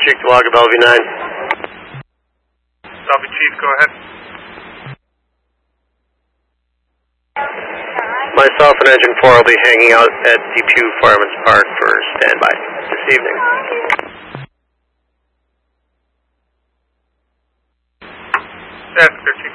Chief to log of LV9. Copy, Chief, go ahead. Myself and Engine 4 will be hanging out at Depew Fireman's Park for standby this evening. That's good, Chief.